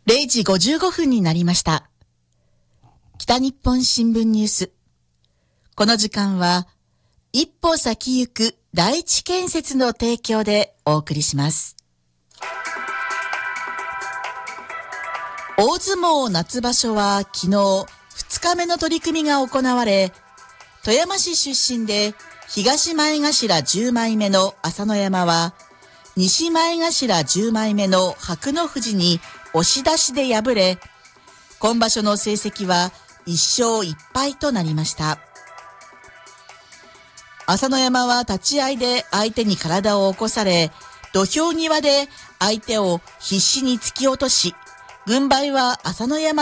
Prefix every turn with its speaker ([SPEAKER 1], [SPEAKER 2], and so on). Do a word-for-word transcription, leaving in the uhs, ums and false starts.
[SPEAKER 1] れいじごじゅうごふんになりました。北日本新聞ニュース。この時間は、一歩先行く第一建設の提供でお送りします。大相撲夏場所は昨日ふつかめの取り組みが行われ、富山市出身で東前頭じゅうまいめの朝乃山は、西前頭じゅうまいめの白野富士に押し出しで敗れ、今場所の成績はいっしょういっぱいとなりました。朝乃山は立ち合いで相手に体を起こされ、土俵際で相手を必死に突き落とし、軍配は朝乃山